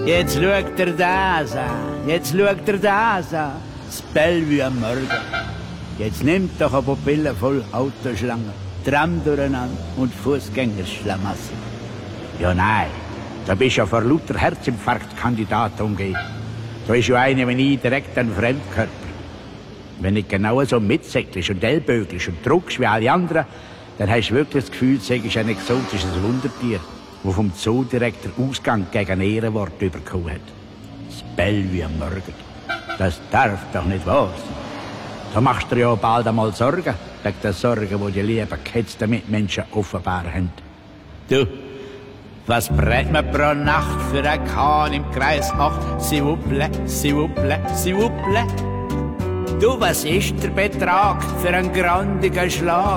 Jetzt schaut er das an, jetzt schaut er das an. Das Bellevue am Morgen. Jetzt nimmt doch eine Pupille voll Autoschlangen, Tram durcheinander und Fußgängerschlamassel. Ja nein, da bist ja vor lauter Herzinfarktkandidaten umgeben. Da ist ja einer wie ich direkt ein Fremdkörper. Wenn nicht genau so mitsäcklich und ellböglich und druckst wie alle anderen, dann hast du wirklich das Gefühl, du seist ein exotisches Wundertier, das vom Zoo direkt den Ausgang gegen ein Ehrenwort bekommen hat. Das Bellevue am Morgen. Das darf doch nicht wahr sein. Da machst du dir ja bald einmal Sorgen, wegen der Sorgen, die die lieben gehetzten Mitmenschen offenbar haben. Du, was brät man pro Nacht für ein Kahn im Kreis 8? S'il vous plaît, s'il vous plaît, s'il vous plaît. Du, was ist der Betrag für einen grandigen Schlag?